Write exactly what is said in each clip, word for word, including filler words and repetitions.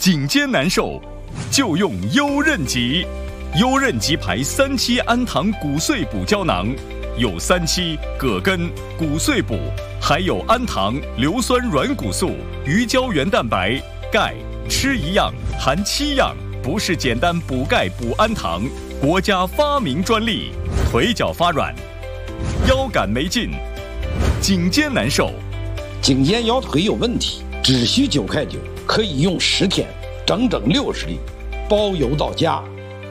颈肩难受，就用优韧极。优韧极牌三七氨糖骨碎补胶囊，有三七、葛根、骨碎补，还有氨糖、硫酸软骨素、鱼胶原蛋白、钙，吃一样含七样，不是简单补钙补氨糖，国家发明专利。腿脚发软，腰杆没劲，颈肩难受， 颈肩腰腿有问题，只需九块九，可以用十天，整整六十粒，包邮到家。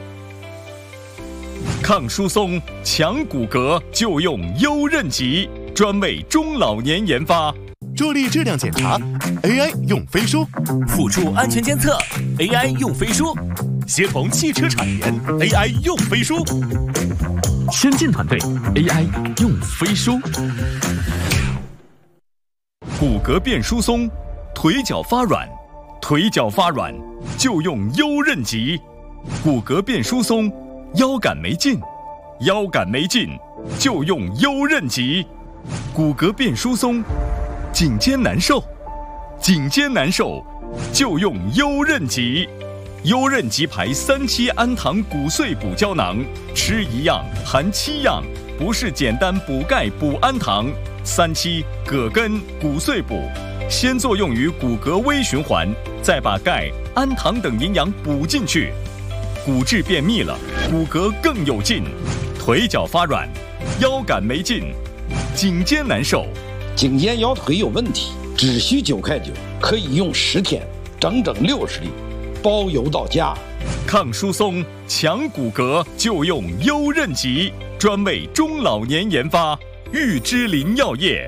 抗疏松、强骨骼就用优韧极，专为中老年研发。 助力质量检查 ，A I 用飞书； 辅助安全监测 ，A I 用飞书；协同汽车产研 ，A I 用飞书； 先进团队 A I 用飞书。 骨骼变疏松，腿脚发软，腿脚发软就用优韧极。骨骼变疏松。腰杆没劲，腰杆没劲就用优韧极；骨骼变疏松，颈肩难受，颈肩难受就用优韧极。优韧极牌三七氨糖骨碎补胶囊，吃一样含七样，不是简单补钙补氨糖。三七、葛根、骨碎补，先作用于骨骼微循环，再把钙、氨糖等营养补进去。骨质变密了，骨骼更有劲，腿脚发软，腰杆没劲，颈肩难受， 颈肩腰腿有问题，只需九块九，可以用十天，整整六十粒，包邮到家。 抗疏松、强骨骼就用优韧极，专为中老年研发。玉芝林药业。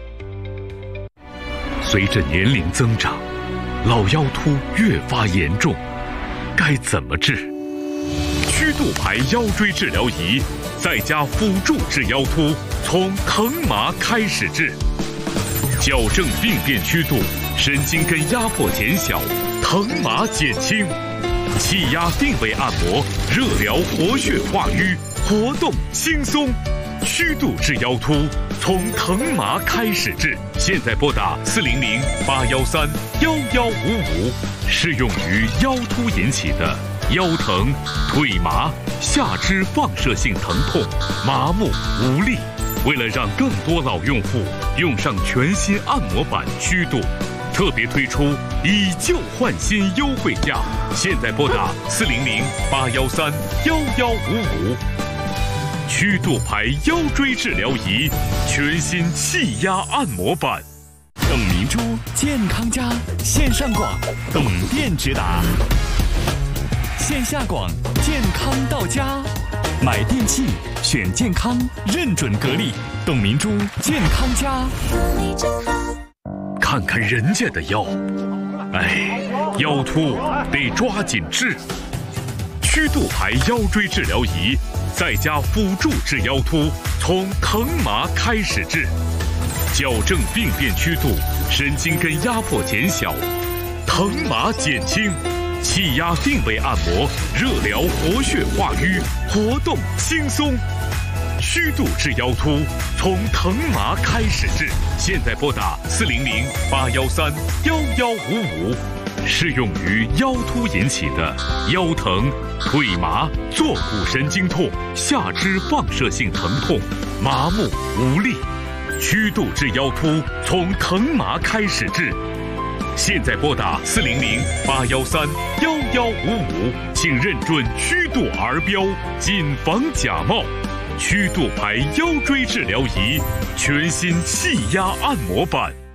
随着年龄增长，老腰突越发严重，该怎么治？曲度牌腰椎治疗仪，在家辅助治腰突，从疼麻开始治，矫正病变曲度，神经根压迫减小，疼麻减轻，气压定位按摩，热疗活血化瘀，活动轻松。曲度治腰突，从疼麻开始治。现在拨打四零零八幺三幺幺五五，适用于腰突引起的腰疼、腿麻、下肢放射性疼痛、麻木无力。为了让更多老用户用上全新按摩板曲度，特别推出以旧换新优惠价。现在拨打四零零八幺三幺幺五五。曲度牌腰椎治疗仪，全新气压按摩板。 董明珠健康家线上广，董店直达；线下广，健康到家。买电器选健康，认准格力，董明珠健康家。 看看人家的腰，哎，腰突得抓紧治。曲度牌腰椎治疗仪，在家辅助治腰突，从疼麻开始治，矫正病变曲度，神经根压迫减小，疼麻减轻，气压定位按摩，热疗活血化瘀，活动轻松。曲度治腰突，从疼麻开始治。现在拨打四零零八幺三幺幺五五，适用于腰突引起的腰疼、腿麻、坐骨神经痛、下肢放射性疼痛、麻木无力。曲度治腰突，从疼麻开始治。现在拨打四零零八幺三幺幺五五，请认准曲度儿标，谨防假冒。曲度牌腰椎治疗仪，全新气压按摩板。